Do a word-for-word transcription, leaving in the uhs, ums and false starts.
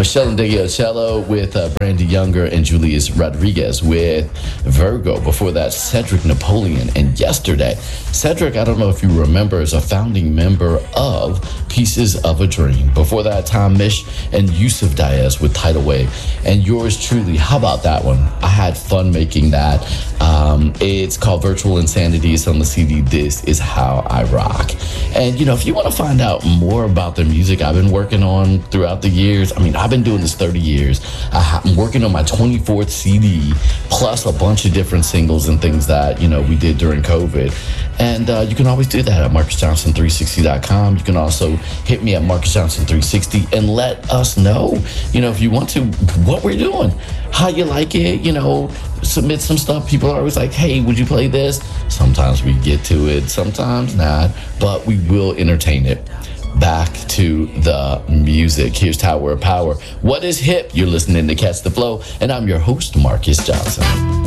Michelle and Cello with uh, Brandy Younger and Julius Rodriguez with Virgo. Before that, Cedric Napoleon and Yesterday. Cedric, I don't know if you remember, is a founding member of Pieces of a Dream. Before that, Tom Misch and Yusuf Diaz with Tidal Wave. And yours truly, how about that one? I had fun making that. Um, it's called Virtual Insanity. It's on the C D. This is How I Rock. And, you know, if you want to find out more about the music I've been working on throughout the years, I mean, I've been doing this thirty years. I'm working on my twenty-fourth C D, plus a bunch of different singles and things that, you know, we did during COVID. And uh, you can always do that at Marcus Johnson three sixty dot com. You can also hit me at Marcus Johnson three sixty and let us know, you know, if you want to, what we're doing, how you like it, you know, submit some stuff. People are always like, hey, would you play this? Sometimes we get to it, sometimes not, but we will entertain it. Back to the music. Here's Tower of Power. What is hip? You're listening to Catch the Flow, and I'm your host, Marcus Johnson.